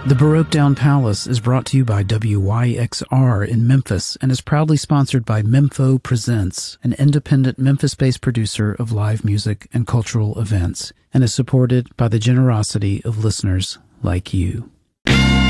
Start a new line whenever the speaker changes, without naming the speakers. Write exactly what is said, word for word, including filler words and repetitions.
The Baroque Down Palace is brought to you by W Y X R in Memphis and is proudly sponsored by Mempho Presents, an independent Memphis-based producer of live music and cultural events, and is supported by the generosity of listeners like you.